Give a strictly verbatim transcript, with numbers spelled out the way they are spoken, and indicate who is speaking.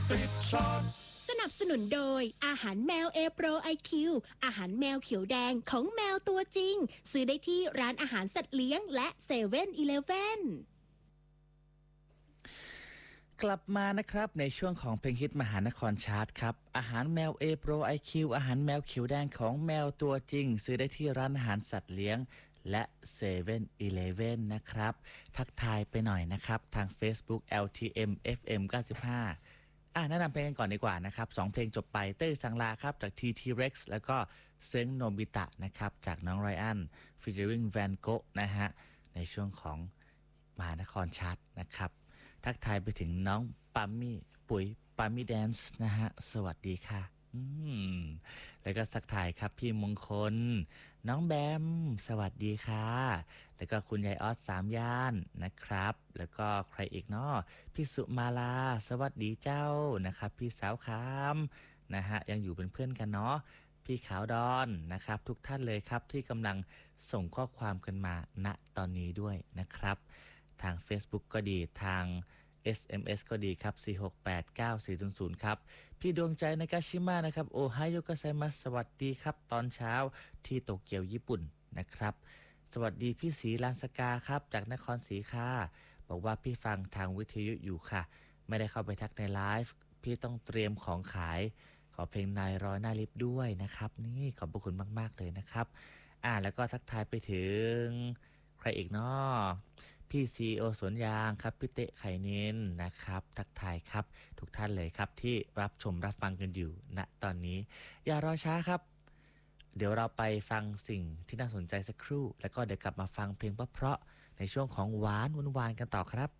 Speaker 1: ติดช็อต
Speaker 2: สนับสนุนโดยอาหารแมวเอโปรไอคิวอาหารแมวเขียวแดงของแมวตัวจริงซื้อได้ที่ร้านอาหารสัตว์เลี้ยงและเซเว่นอีเลฟเว่น
Speaker 3: กลับมานะครับในช่วงของเพลงฮิตมหานครชาร์ตครับอาหารแมว A Pro ไอ คิว อาหารแมวเขียวแดงของแมวตัวจริงซื้อได้ที่ร้านอาหารสัตว์เลี้ยงและเซเว่นอีเลฟเว่นนะครับทักทายไปหน่อยนะครับทาง Facebook แอล ที เอ็ม เอฟ เอ็ม เก้าสิบห้าอ่ะแนะนำเพลงกันก่อนดีกว่านะครับสองเพลงจบไปเต้ยสังลาครับจาก ที ที Rex แล้วก็เซิงโนบิตะนะครับจากน้องไรอัน featuring Van Gogh นะฮะในช่วงของมหานครชาร์ตนะครับทักทายไปถึงน้องปามี่ปุ๋ยปามี่แดนซ์นะฮะสวัสดีค่ะอืมแล้วก็สักทายครับพี่มงคลน้องแบมสวัสดีค่ะแล้วก็คุณยายออสสามย่านนะครับแล้วก็ใครอีกเนาะพี่สุมาลาสวัสดีเจ้านะครับพี่สาวคามนะฮะยังอยู่เป็นเพื่อนกันเนาะพี่ขาวดอนนะครับทุกท่านเลยครับที่กำลังส่งข้อความกันมาณตอนนี้ด้วยนะครับทาง Facebook ก็ดีทางเอส เอ็ม เอส ก็ดีครับสี่ หก แปด เก้า สี่ ศูนย์ ศูนย์ครับพี่ดวงใจนากาชิมะนะครับโอไฮโอกัสไซมัสสวัสดีครับตอนเช้าที่โตเกียวญี่ปุ่นนะครับสวัสดีพี่ศรีลานสกาครับจากนครศรีค่ะบอกว่าพี่ฟังทางวิทยุอยู่ค่ะไม่ได้เข้าไปทักในไลฟ์พี่ต้องเตรียมของขายขอเพลงนายร้อยหน้าลิฟต์ด้วยนะครับนี่ขอบพระคุณมากๆเลยนะครับอ่าแล้วก็ทักทายไปถึงใครอีกเนาะพี่ซีโอสวนยางครับพี่เตะไข่เน้นนะครับทักทายครับทุกท่านเลยครับที่รับชมรับฟังกันอยู่ณตอนนี้อย่ารอช้าครับเดี๋ยวเราไปฟังสิ่งที่น่าสนใจสักครู่แล้วก็เดี๋ยวกลับมาฟังเพลงเพราะๆในช่วงของหวานหวานๆกันต่อครับ